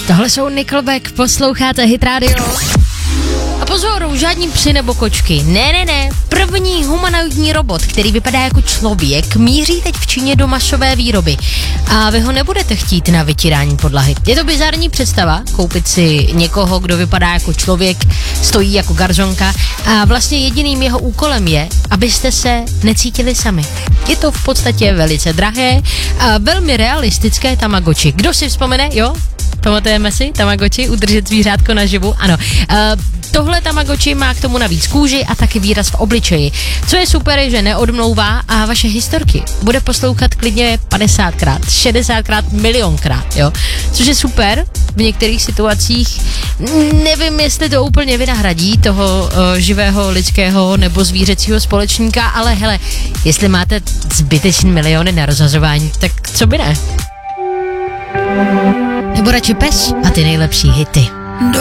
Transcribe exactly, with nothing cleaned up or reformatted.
Tohle jsou Nickelback, posloucháte Hit Radio. A pozor, žádní psi nebo kočky. Ne, ne, ne. První humanoidní robot, který vypadá jako člověk, míří teď v Číně do masové výroby. A vy ho nebudete chtít na vytírání podlahy. Je to bizarní představa, koupit si někoho, kdo vypadá jako člověk, stojí jako garzonka a vlastně jediným jeho úkolem je, abyste se necítili sami. Je to v podstatě velice drahé a velmi realistické Tamagotchi. Kdo si vzpomene, jo? Pamatujeme si Tamagotchi, udržet zvířátko naživu? Ano. Uh, tohle Tamagotchi má k tomu navíc kůži a taky výraz v obličeji. Co je super, je, že neodmlouvá a vaše historky bude poslouchat klidně padesátkrát, šedesátkrát, milionkrát, jo? Což je super v některých situacích. Nevím, jestli to úplně vynahradí toho uh, živého lidského nebo zvířecího společníka, ale hele, jestli máte zbytečný miliony na rozhazování, tak co by ne? Nebo radši pes a ty nejlepší hity.